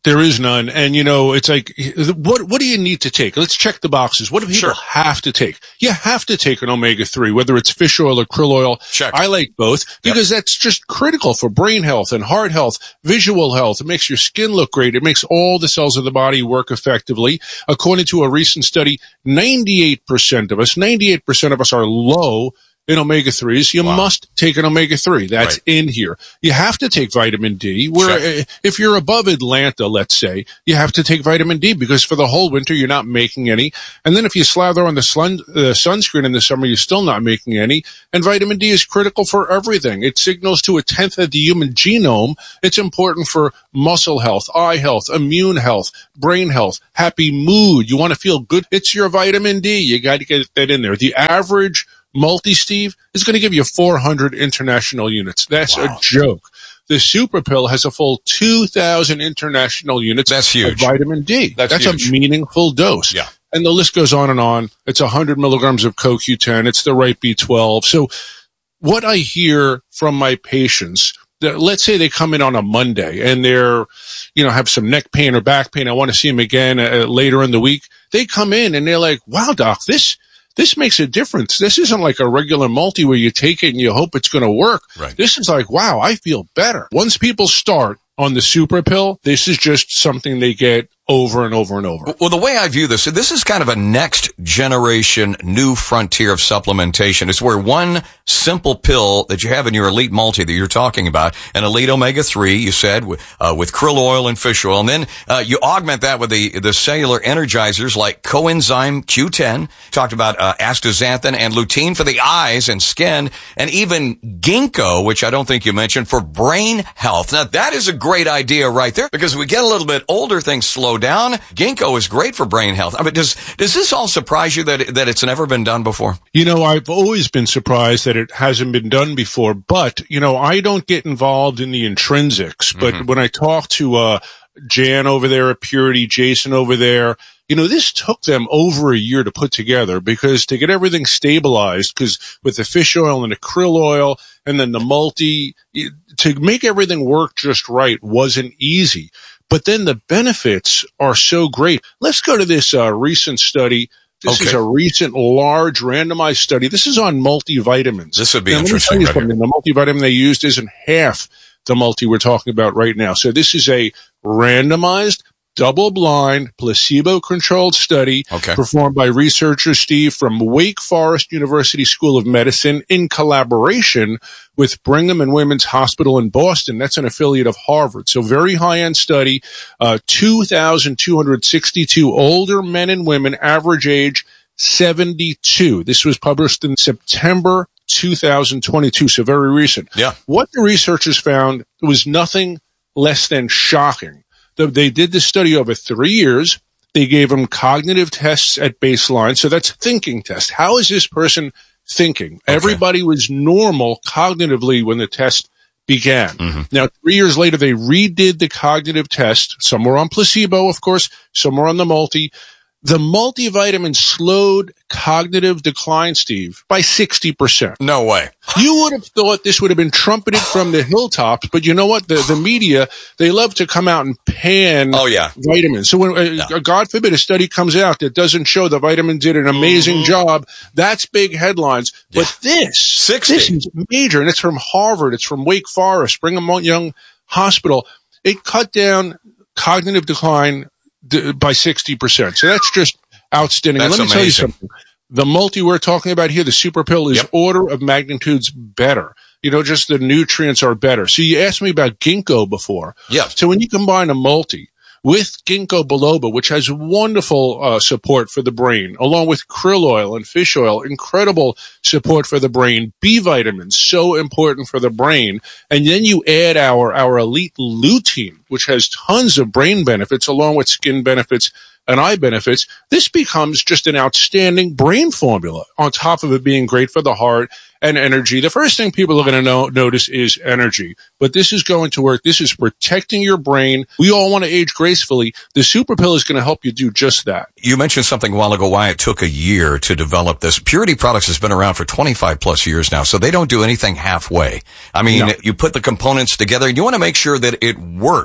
There is none. And, you know, it's like, what what do you need to take? Let's check the boxes. What do people sure. have to take? You have to take an omega three, whether it's fish oil or krill oil. Check. I like both because yep. that's just critical for brain health and heart health, visual health. It makes your skin look great. It makes all the cells of the body work effectively. According to a recent study, ninety-eight percent of us, ninety-eight percent of us are low in omega threes. You wow. must take an omega three. That's right. in here. You have to take vitamin D. Where sure. if you're above Atlanta, let's say, you have to take vitamin D because for the whole winter you're not making any. And then if you slather on the sun, uh, sunscreen in the summer, you're still not making any. And vitamin D is critical for everything. It signals to a tenth of the human genome. It's important for muscle health, eye health, immune health, brain health, happy mood. You want to feel good. It's your vitamin D. You got to get that in there. The average multi, Steve, is going to give you four hundred international units. That's wow. a joke. The Super Pill has a full two thousand international units That's huge. of vitamin D. That's, That's huge. a meaningful dose. Yeah. And the list goes on and on. It's one hundred milligrams of C O Q ten. It's the right B twelve. So what I hear from my patients, that let's say they come in on a Monday and they're, you know, have some neck pain or back pain. I want to see them again uh, later in the week. They come in and they're like, wow, doc, this This makes a difference. This isn't like a regular multi where you take it and you hope it's going to work. Right. This is like, wow, I feel better. Once people start on the Super Pill, this is just something they get over and over and over. Well, the way I view this, this is kind of a next generation new frontier of supplementation. It's where one simple pill that you have in your Elite Multi that you're talking about, an Elite Omega three, you said, with, uh, with krill oil and fish oil, and then uh, you augment that with the, the cellular energizers like coenzyme Q ten, talked about uh, astaxanthin and lutein for the eyes and skin, and even ginkgo, which I don't think you mentioned, for brain health. Now, that is a great idea right there, because we get a little bit older, things slow down. Ginkgo is great for brain health. I mean, does does this all surprise you that that it's never been done before? You know, I've always been surprised that it hasn't been done before. But you know, I don't get involved in the intrinsics. But mm-hmm. when I talk to uh, Jan over there at Purity, Jason over there, you know, this took them over a year to put together because to get everything stabilized, because with the fish oil and the krill oil and then the multi, to make everything work just right wasn't easy. But then the benefits are so great. Let's go to this uh, recent study. This okay. is a recent large randomized study. This is on multivitamins. This would be now, interesting. Let me tell you something. The multivitamin they used isn't half the multi we're talking about right now. So this is a randomized, double-blind, placebo-controlled study okay. performed by researchers, Steve, from Wake Forest University School of Medicine in collaboration with Brigham and Women's Hospital in Boston. That's an affiliate of Harvard. So very high-end study, uh, two thousand two hundred sixty-two older men and women, average age seventy-two. This was published in September two thousand twenty-two, so very recent. Yeah. What the researchers found was nothing less than shocking. They did this study over three years. They gave them cognitive tests at baseline. So that's thinking test. How is this person thinking? Okay. Everybody was normal cognitively when the test began. Mm-hmm. Now, three years later, they redid the cognitive test. Some were on placebo, of course. Some were on the multi. The multivitamin slowed cognitive decline, Steve, by sixty percent. No way. You would have thought this would have been trumpeted from the hilltops, but you know what? The, the media, they love to come out and pan oh, yeah. vitamins. So when, uh, no. God forbid, a study comes out that doesn't show the vitamin did an amazing mm-hmm. job, that's big headlines. Yeah. But this, sixty this is major, and it's from Harvard. It's from Wake Forest, Brigham Young Hospital. It cut down cognitive decline by sixty percent. So that's just outstanding. That's and let me amazing. tell you something. The multi we're talking about here, the Super Pill, is yep. order of magnitudes better. You know, just the nutrients are better. So you asked me about ginkgo before. Yeah. So when you combine a multi with ginkgo biloba, which has wonderful uh, support for the brain, along with krill oil and fish oil, incredible support for the brain, B vitamins, so important for the brain, and then you add our, our elite lutein, which has tons of brain benefits, along with skin benefits and eye benefits, this becomes just an outstanding brain formula on top of it being great for the heart and energy. The first thing people are going to know, notice is energy, but this is going to work. This is protecting your brain. We all want to age gracefully. The Super Pill is going to help you do just that. You mentioned something a while ago why it took a year to develop this. Purity Products has been around for twenty-five plus years now, so they don't do anything halfway. I mean, no. you put the components together and you want to make sure that it works.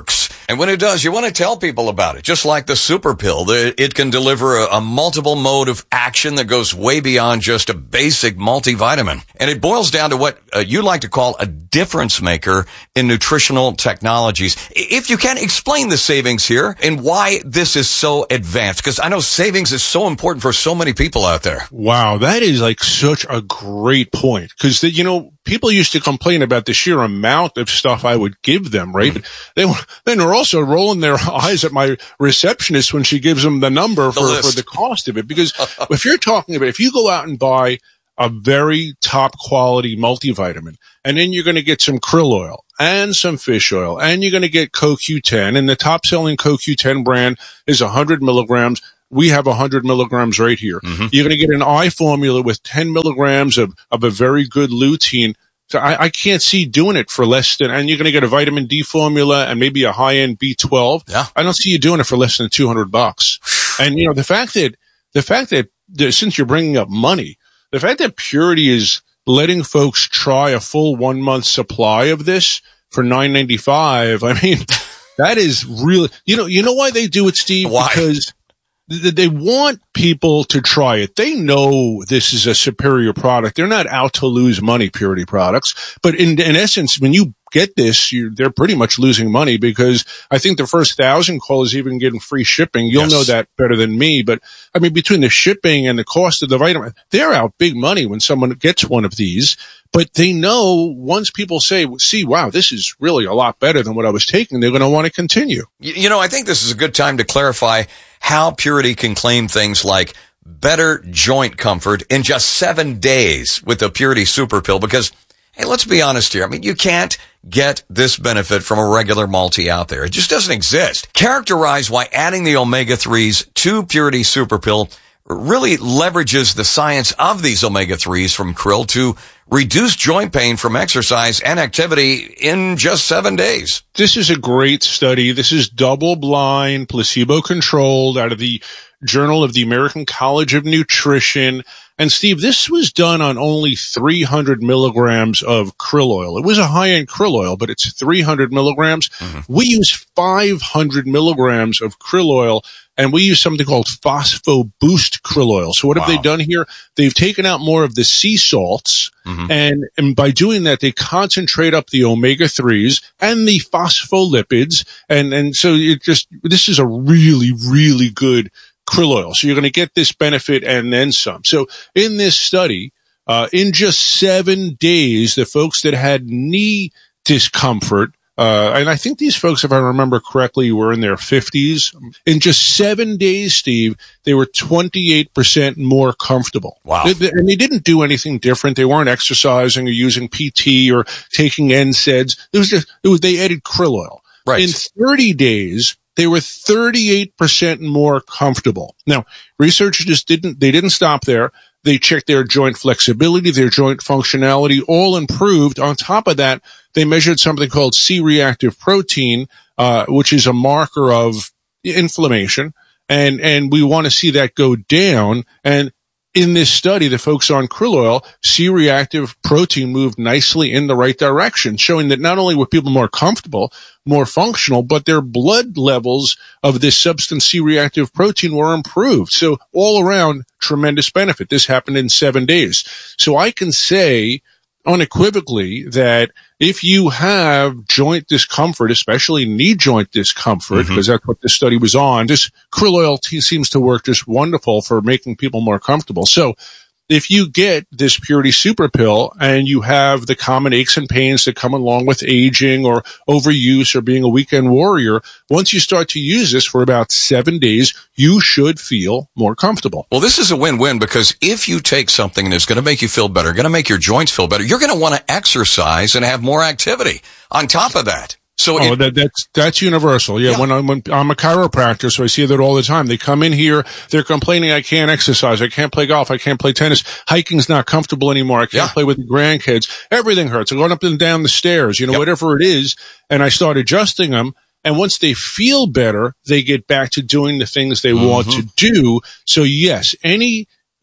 And when it does, you want to tell people about it. Just like the super pill, it can deliver a, a multiple mode of action that goes way beyond just a basic multivitamin. And it boils down to what uh, you like to call a difference maker in nutritional technologies. If you can, explain the savings here and why this is so advanced, because I know savings is so important for so many people out there. Wow, that is like such a great point. Because, you know, people used to complain about the sheer amount of stuff I would give them, right? Mm-hmm. They, then they're also rolling their eyes at my receptionist when she gives them the number the for, list. for the cost of it. Because if you're talking about, if you go out and buy a very top quality multivitamin, and then you're going to get some krill oil and some fish oil, and you're going to get C O Q ten, and the top selling C O Q ten brand is one hundred milligrams. We have one hundred milligrams right here. Mm-hmm. You're going to get an eye formula with ten milligrams of, of a very good lutein. So I, I can't see doing it for less than, and you're going to get a vitamin D formula and maybe a high-end B twelve. Yeah. I don't see you doing it for less than two hundred bucks. And, you know, the fact that, the fact that, that since you're bringing up money, the fact that Purity is letting folks try a full one month supply of this for nine ninety-five, I mean, that is really, you know, you know why they do it, Steve? Why? Because they want people to try it. They know this is a superior product. They're not out to lose money, Purity products. But in, in essence, when you get this, you, they're pretty much losing money, because I think the first thousand callers even getting free shipping. You'll Yes. know that better than me. But I mean, between the shipping and the cost of the vitamin, they're out big money when someone gets one of these. But they know once people say, see, wow, this is really a lot better than what I was taking, they're going to want to continue. You, you know, I think this is a good time to clarify how Purity can claim things like better joint comfort in just seven days with the Purity Super Pill, because, hey, let's be honest here. I mean, you can't get this benefit from a regular multi out there. It just doesn't exist. Characterize why adding the omega threes to Purity Super Pill really leverages the science of these omega threes from krill to reduce joint pain from exercise and activity in just seven days. This is a great study. This is double-blind, placebo-controlled, out of the Journal of the American College of Nutrition. And Steve, this was done on only three hundred milligrams of krill oil. It was a high-end krill oil, but it's three hundred milligrams. Mm-hmm. We use five hundred milligrams of krill oil, and we use something called Phospho Boost krill oil. So what wow. have they done here? They've taken out more of the sea salts, mm-hmm. and, and by doing that, they concentrate up the omega threes and the phospholipids. And, and so it just, this is a really, really good krill oil. So you're going to get this benefit and then some. So in this study, uh, in just seven days, the folks that had knee discomfort, uh, and I think these folks, if I remember correctly, were in their fifties. In just seven days, Steve, they were twenty-eight percent more comfortable. Wow. They, they, and they didn't do anything different. They weren't exercising or using P T or taking N SAIDs. It was just, it was, they added krill oil. Right. In thirty days, they were thirty-eight percent more comfortable. Now, researchers just didn't, they didn't stop there. They checked their joint flexibility, their joint functionality, all improved. On top of that, they measured something called C-reactive protein, uh, which is a marker of inflammation. And, and we want to see that go down. And in this study, the folks on krill oil, C-reactive protein moved nicely in the right direction, showing that not only were people more comfortable, more functional, but their blood levels of this substance C-reactive protein were improved. So all around, tremendous benefit. This happened in seven days. So I can say unequivocally that if you have joint discomfort, especially knee joint discomfort, because mm-hmm. that's what this study was on, this krill oil t- seems to work just wonderful for making people more comfortable. So if you get this Purity Super Pill and you have the common aches and pains that come along with aging or overuse or being a weekend warrior, once you start to use this for about seven days, you should feel more comfortable. Well, this is a win-win, because if you take something that's going to make you feel better, going to make your joints feel better, you're going to want to exercise and have more activity on top of that. So oh, it, that, that's, that's universal. Yeah, yeah. When, I'm, when I'm a chiropractor, so I see that all the time. They come in here, they're complaining, I can't exercise, I can't play golf, I can't play tennis, hiking's not comfortable anymore, I can't yeah. play with the grandkids, everything hurts. I'm going up and down the stairs, you know, yep. whatever it is. And I start adjusting them. And once they feel better, they get back to doing the things they mm-hmm. want to do. So yes, any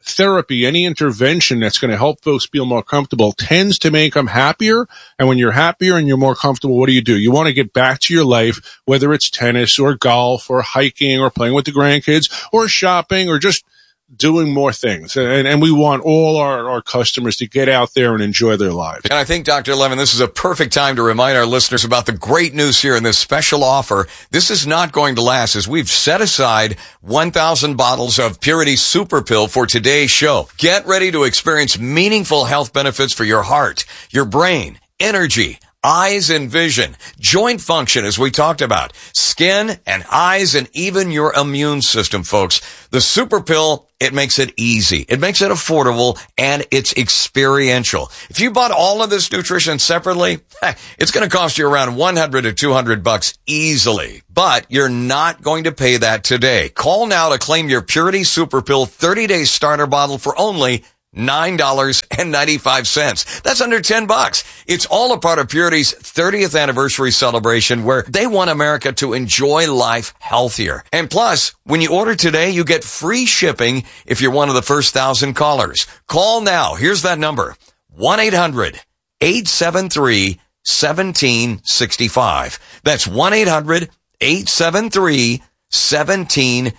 therapy, any intervention that's going to help folks feel more comfortable tends to make them happier. And when you're happier and you're more comfortable, what do you do? You want to get back to your life, whether it's tennis or golf or hiking or playing with the grandkids or shopping or just doing more things. And, and we want all our, our customers to get out there and enjoy their lives. And I think, Doctor Levin, this is a perfect time to remind our listeners about the great news here in this special offer. This is not going to last, as we've set aside one thousand bottles of Purity Super Pill for today's show. Get ready to experience meaningful health benefits for your heart, your brain, energy, eyes and vision, joint function, as we talked about, skin and eyes, and even your immune system, folks. The Super Pill, it makes it easy. It makes it affordable, and it's experiential. If you bought all of this nutrition separately, it's going to cost you around one hundred to two hundred bucks easily. But you're not going to pay that today. Call now to claim your Purity Super Pill thirty-day starter bottle for only nine dollars and ninety-five cents. That's under ten bucks. It's all a part of Purity's thirtieth anniversary celebration, where they want America to enjoy life healthier. And plus, when you order today, you get free shipping if you're one of the first thousand callers. Call now. Here's that number. one eight hundred eight seven three one seven six five. That's one eight hundred eight seven three one seven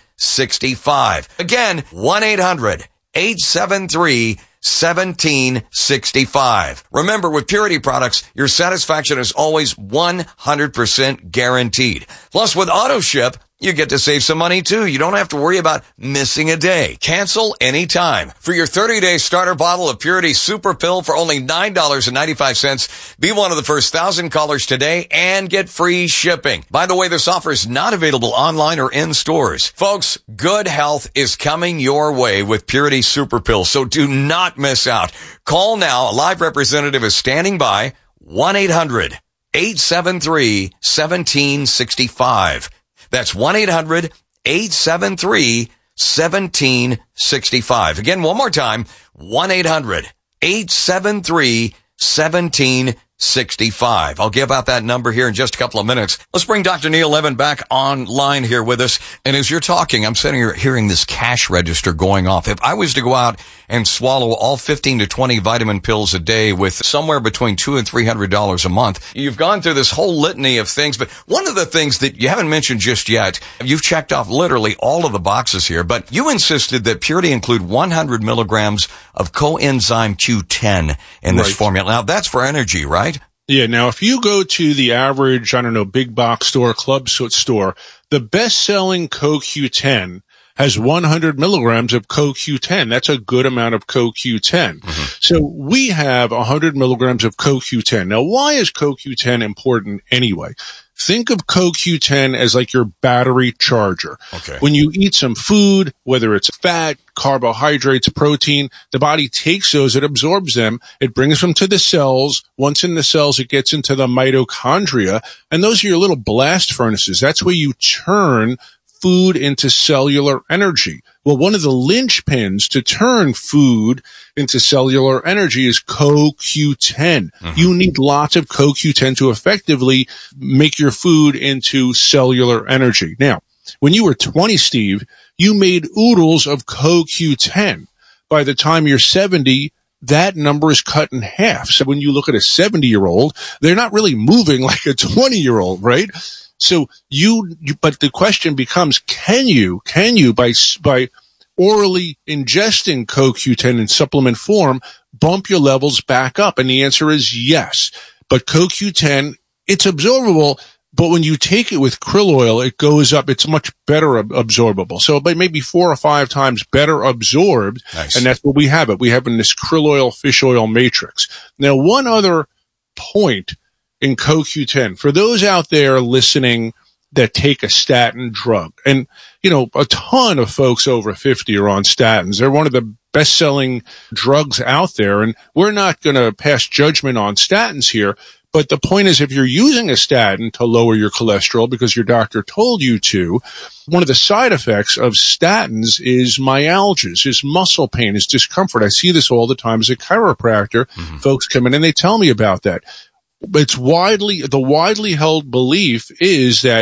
six five. Again, one eight hundred eight seven three one seven six five. Remember, with Purity products, your satisfaction is always one hundred percent guaranteed. Plus, with AutoShip, you get to save some money too. You don't have to worry about missing a day. Cancel anytime. For your thirty-day starter bottle of Purity Super Pill for only nine dollars and ninety-five cents, be one of the first thousand callers today and get free shipping. By the way, this offer is not available online or in stores. Folks, good health is coming your way with Purity Super Pill, so do not miss out. Call now. A live representative is standing by. one eight hundred eight seven three one seven six five. That's one eight hundred eight seven three one seven six five. Again, one more time, one eight hundred eight seven three one seven six five. I'll give out that number here in just a couple of minutes. Let's bring Doctor Neil Levin back online here with us. And as you're talking, I'm sitting here hearing this cash register going off. If I was to go out and swallow all fifteen to twenty vitamin pills a day with somewhere between two and three hundred dollars a month, you've gone through this whole litany of things. But one of the things that you haven't mentioned just yet, you've checked off literally all of the boxes here, but you insisted that Purity include one hundred milligrams of coenzyme Q ten in this Right. formula. Now, that's for energy, right? Yeah. Now, if you go to the average, I don't know, big box store, club store, the best-selling C O Q ten has one hundred milligrams of C O Q ten. That's a good amount of C O Q ten. Mm-hmm. So we have one hundred milligrams of C O Q ten. Now, why is C O Q ten important anyway? Think of C O Q ten as like your battery charger. Okay. When you eat some food, whether it's fat, carbohydrates, protein, the body takes those, it absorbs them, it brings them to the cells. Once in the cells, it gets into the mitochondria, and those are your little blast furnaces. That's where you turn food into cellular energy. Well, one of the linchpins to turn food into cellular energy is C O Q ten. Mm-hmm. You need lots of C O Q ten to effectively make your food into cellular energy. Now, when you were twenty, Steve, you made oodles of C O Q ten. By the time you're seventy, that number is cut in half. So when you look at a seventy-year-old, they're not really moving like a twenty-year-old, right? So you, you, but the question becomes, can you, can you by, by orally ingesting C O Q ten in supplement form, bump your levels back up? And the answer is yes. But C O Q ten, it's absorbable, but when you take it with krill oil, it goes up. It's much better ab- absorbable. So by maybe four or five times better absorbed. Nice. And that's what we have it. We have in this krill oil, fish oil matrix. Now, one other point in C O Q ten, for those out there listening that take a statin drug, and, you know, a ton of folks over fifty are on statins. They're one of the best-selling drugs out there, and we're not going to pass judgment on statins here. But the point is, if you're using a statin to lower your cholesterol because your doctor told you to, one of the side effects of statins is myalgias, is muscle pain, is discomfort. I see this all the time as a chiropractor. Mm-hmm. Folks come in and they tell me about that. It's widely, the widely held belief is that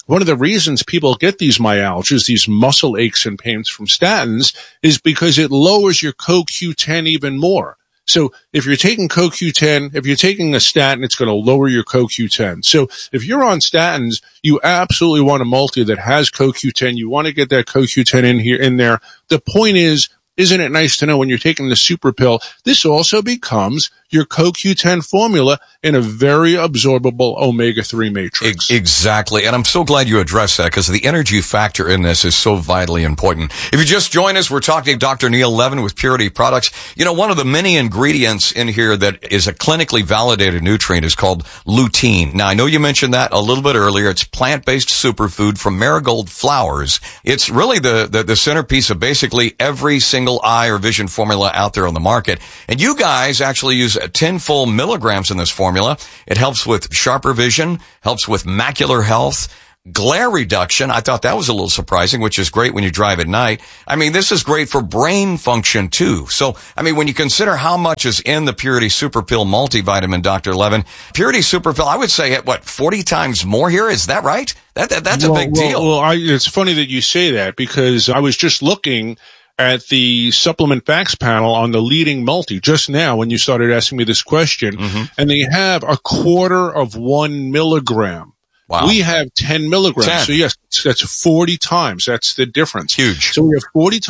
one of the reasons people get these myalgias, these muscle aches and pains from statins, is because it lowers your C O Q ten even more. So if you're taking C O Q ten, if you're taking a statin, it's going to lower your C O Q ten. So if you're on statins, you absolutely want a multi that has C O Q ten. You want to get that C O Q ten in here, in there. The point is, isn't it nice to know when you're taking the super pill, this also becomes your C O Q ten formula in a very absorbable omega three matrix. Exactly. And I'm so glad you addressed that because the energy factor in this is so vitally important. If you just joined us, we're talking to Doctor Neil Levin with Purity Products. You know, one of the many ingredients in here that is a clinically validated nutrient is called lutein. Now, I know you mentioned that a little bit earlier. It's plant-based superfood from marigold flowers. It's really the, the, the centerpiece of basically every single eye or vision formula out there on the market. And you guys actually use ten full milligrams in this formula. It helps with sharper vision, helps with macular health, glare reduction. I thought that was a little surprising, which is great when you drive at night. I mean, this is great for brain function too. So, I mean, when you consider how much is in the Purity Super Pill multivitamin, Doctor Levin, Purity Super Pill, I would say, what, forty times more here? Is that right? That, that That's well, a big well, deal. Well, I, it's funny that you say that because I was just looking at the supplement facts panel on the leading multi just now when you started asking me this question, mm-hmm. and they have a quarter of one milligram. Wow. We have ten milligrams. ten. So yes, that's forty times. That's the difference. Huge. So we have forty